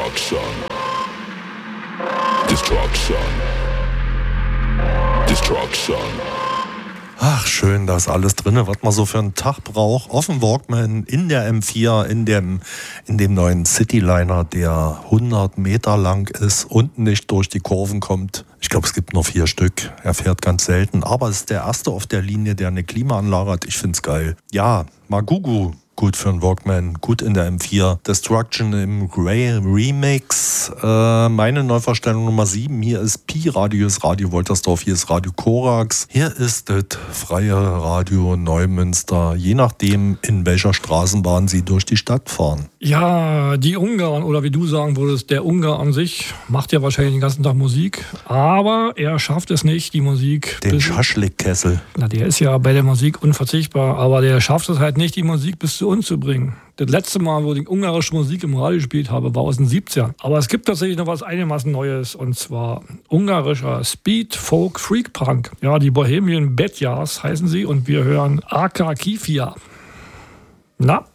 Destruction. Destruction. Destruction. Ach, schön, da ist alles drin, was man so für einen Tag braucht. Auf dem Walkman, in der M4, in dem neuen Cityliner, der 100 Meter lang ist und nicht durch die Kurven kommt. Ich glaube, es gibt nur 4 Stück. Er fährt ganz selten, aber es ist der erste auf der Linie, der eine Klimaanlage hat. Ich find's geil. Ja, Magugu. Gut für einen Walkman, gut in der M4. Destruction im Grey Remix. Meine Neuvorstellung Nummer 7. Hier ist Pi-Radio, ist Radio Woltersdorf, hier ist Radio Korax. Hier ist das freie Radio Neumünster, je nachdem, in welcher Straßenbahn Sie durch die Stadt fahren. Ja, die Ungarn, oder wie du sagen würdest, der Ungar an sich macht ja wahrscheinlich den ganzen Tag Musik, aber er schafft es nicht, die Musik... Den Schaschlik-Kessel. Na, der ist ja bei der Musik unverzichtbar, aber der schafft es halt nicht, die Musik bis zu uns zu bringen. Das letzte Mal, wo ich ungarische Musik im Radio gespielt habe, war aus den 70ern. Aber es gibt tatsächlich noch was einigermaßen Neues, und zwar ungarischer Speed, Folk, Freak Punk. Ja, die Bohemian Bedjars heißen sie, und wir hören Aka Kifia. Na?